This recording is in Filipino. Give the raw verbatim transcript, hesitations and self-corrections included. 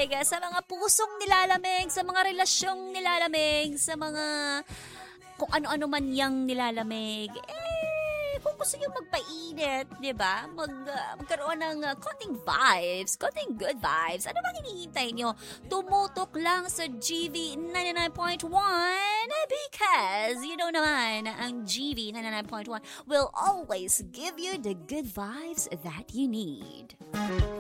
nilalamig, sa mga pusong nilalamig, sa mga relasyong nilalamig, sa mga kung ano-ano man yang nilalamig. Eh, kung gusto nyo magpainit, di ba? Mag, uh, magkaroon ng uh, konting vibes, konting good vibes. Ano bang hinihintay nyo? Tumutok lang sa G V ninety-nine point one because you know naman, ang G V ninety-nine point one will always give you the good vibes that you need.